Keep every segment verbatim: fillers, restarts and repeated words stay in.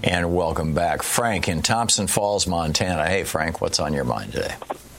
And welcome back. Frank in Thompson Falls, Montana. Hey, Frank, what's on your mind today?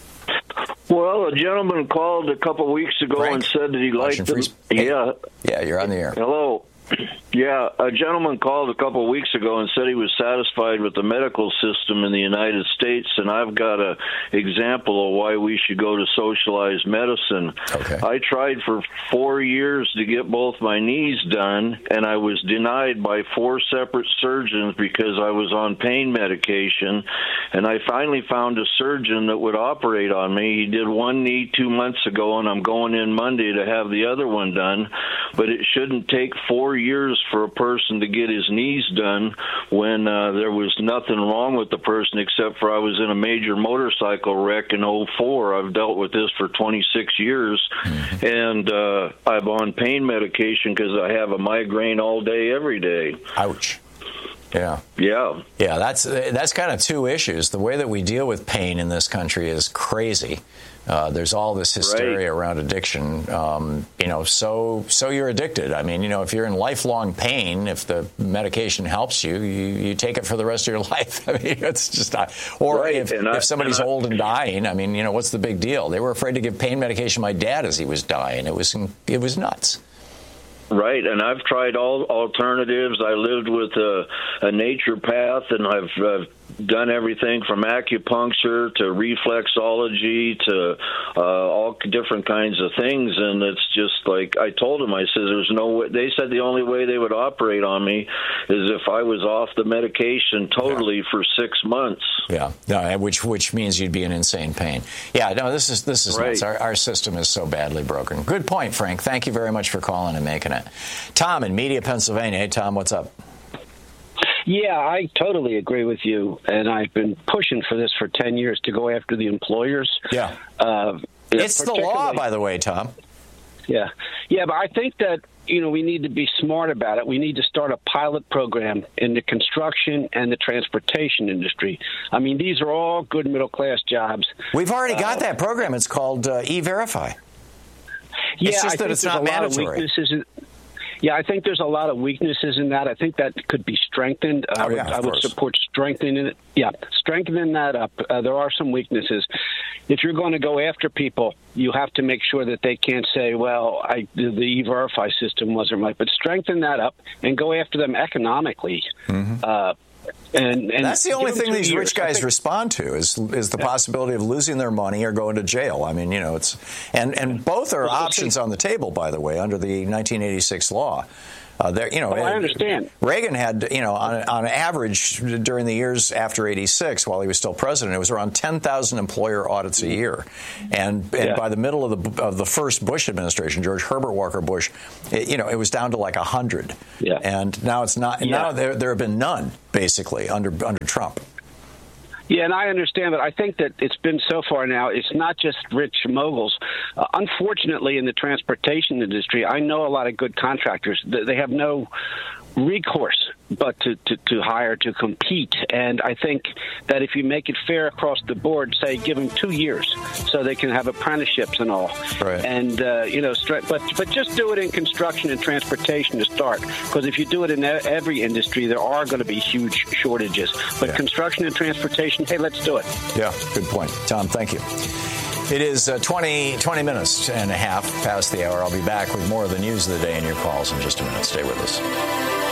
Well, a gentleman called a couple weeks ago Frank? and said that he liked the... Hey. Yeah. Yeah, you're on the air. Hello. Yeah, a gentleman called a couple of weeks ago and said he was satisfied with the medical system in the United States, and I've got an example of why we should go to socialized medicine. Okay. I tried for four years to get both my knees done, and I was denied by four separate surgeons because I was on pain medication, and I finally found a surgeon that would operate on me. He did one knee two months ago, and I'm going in Monday to have the other one done, but it shouldn't take four years for a person to get his knees done when uh, there was nothing wrong with the person except for I was in a major motorcycle wreck in oh four. I've dealt with this for twenty-six years, mm-hmm. and uh, I'm on pain medication because I have a migraine all day, every day. Ouch. Yeah. Yeah. Yeah, that's that's kind of two issues. The way that we deal with pain in this country is crazy. Uh, there's all this hysteria right. around addiction. Um, you know, so so you're addicted. I mean, you know, if you're in lifelong pain, if the medication helps you, you, you take it for the rest of your life. I mean, it's just not. Or right. if, I, if somebody's and I, old and dying, I mean, you know, what's the big deal? They were afraid to give pain medication to my dad as he was dying. It was it was nuts. Right, and I've tried all alternatives. I lived with a, a naturopath, and I've, I've done everything from acupuncture to reflexology to uh, all different kinds of things. And it's just like I told them, I said, there's no way. They said the only way they would operate on me is if I was off the medication totally yeah. for six months. Yeah, no, which which means you'd be in insane pain. Yeah, no, this is this is right. nuts. Our, our system is so badly broken. Good point, Frank. Thank you very much for calling and making it. Tom in Media, Pennsylvania. Hey, Tom, what's up? Yeah, I totally agree with you, and I've been pushing for this for ten years to go after the employers. Yeah. Uh, it's the law, by the way, Tom. Yeah. Yeah, but I think that, you know, we need to be smart about it. We need to start a pilot program in the construction and the transportation industry. I mean, these are all good middle-class jobs. We've already got uh, that program. It's called uh, E-Verify. Yeah, it's just I that think it's there's not a lot mandatory. Of weaknesses in, yeah, I think there's a lot of weaknesses in that. I think that could be strengthened. Oh, I would, yeah, of I would course. support strengthening it. Yeah, strengthening that up. Uh, there are some weaknesses. If you're going to go after people, you have to make sure that they can't say, well, I, the E-Verify system wasn't right. But strengthen that up and go after them economically. Mm-hmm. Uh, And, and that's the only thing these years. rich guys think, respond to is is the yeah. possibility of losing their money or going to jail. I mean, you know, it's and, and both are well, options on the table, by the way, under the nineteen eighty-six law. Uh, there, you know, oh, I understand. Reagan had, you know, on on average during the years after eighty-six, while he was still president, it was around ten thousand employer audits a year, and and yeah. by the middle of the of the first Bush administration, George Herbert Walker Bush, it, you know, it was down to like a hundred. Yeah. And now it's not. Yeah. Now there there have been none basically under under Trump. Yeah, and I understand, but I think that it's been so far now, it's not just rich moguls. Uh, unfortunately, in the transportation industry, I know a lot of good contractors. They have no recourse but to, to, to hire to compete. And I think that if you make it fair across the board, say give them two years so they can have apprenticeships and all. Right. And, uh, you know, but, but just do it in construction and transportation to start. Because if you do it in every industry, there are going to be huge shortages. But yeah. construction and transportation, hey, let's do it. Yeah, good point. Tom, thank you. It is uh, twenty, twenty minutes and a half past the hour. I'll be back with more of the news of the day and your calls in just a minute. Stay with us.